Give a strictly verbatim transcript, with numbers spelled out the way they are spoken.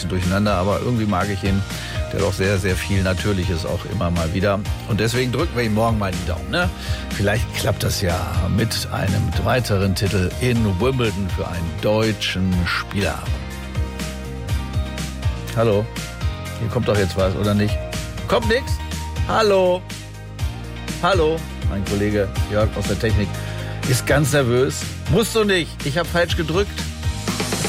bisschen durcheinander, aber irgendwie mag ich ihn. Der hat auch sehr, sehr viel Natürliches auch immer mal wieder. Und deswegen drücken wir ihm morgen mal die Daumen. Ne? Vielleicht klappt das ja mit einem weiteren Titel in Wimbledon für einen deutschen Spieler. Hallo? Hier kommt doch jetzt was, oder nicht? Kommt nix? Hallo? Hallo? Mein Kollege Jörg aus der Technik ist ganz nervös. Musst du nicht. Ich habe falsch gedrückt.